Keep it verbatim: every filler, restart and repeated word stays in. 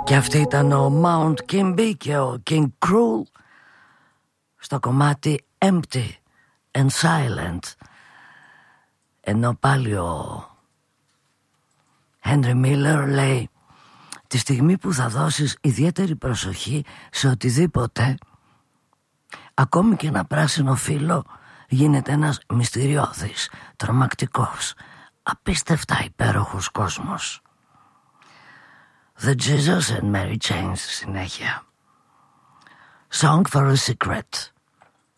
Και αυτή ήταν ο Mount Kimby και ο King Cruel στο κομμάτι Empty and Silent. Ενώ πάλι ο Henry Miller λέει: τη στιγμή που θα δώσεις ιδιαίτερη προσοχή σε οτιδήποτε, ακόμη και ένα πράσινο φύλλο γίνεται ένας μυστηριώδης, τρομακτικός, απίστευτα υπέροχος κόσμος. The Jesus and Mary Chain στη συνέχεια. Song for a Secret.